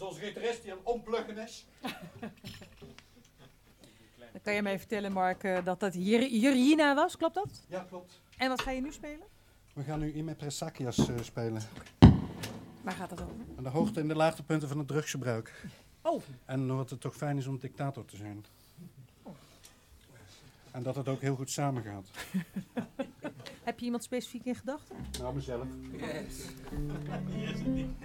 zoals gitarist die aan het ompluggen is. Dan kan je mij vertellen, Mark, dat dat Jurjina was, klopt dat? Ja, klopt. En wat ga je nu spelen? We gaan nu Ime Presakias spelen. Waar gaat het over? Aan de hoogte- en de laagtepunten van het drugsgebruik. Oh. En wat het toch fijn is om dictator te zijn. En dat het ook heel goed samengaat. Heb je iemand specifiek in gedachten? Nou, mezelf. Yes.